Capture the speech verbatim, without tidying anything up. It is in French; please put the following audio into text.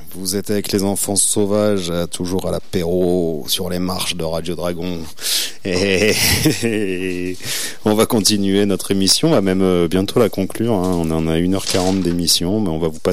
Vous êtes avec les enfants sauvages, toujours à l'apéro, sur les marches de Radio Dragon. Et, et on va continuer notre émission, on va même bientôt la conclure. Hein. On en a une heure quarante d'émission, mais on va vous passer